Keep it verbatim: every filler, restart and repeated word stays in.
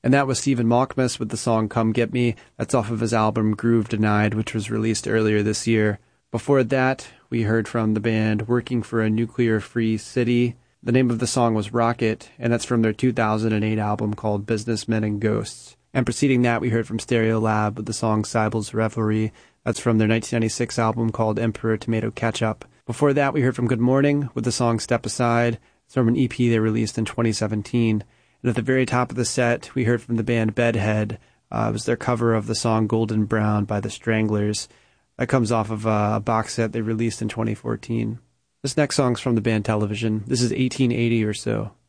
And that was Stephen Malkmus with the song Come Get Me. That's off of his album Groove Denied, which was released earlier this year. Before that, we heard from the band Working for a Nuclear-Free City. The name of the song was Rocket, and that's from their two thousand eight album called Businessmen and Ghosts. And preceding that, we heard from Stereolab with the song Cybel's Revelry. That's from their nineteen ninety-six album called Emperor Tomato Ketchup. Before that, we heard from Good Morning with the song Step Aside. It's from an E P they released in twenty seventeen. And at the very top of the set, we heard from the band Bedhead. Uh, it was their cover of the song Golden Brown by the Stranglers. That comes off of a box set they released in twenty fourteen. This next song's from the band Television. This is eighteen eighty or so.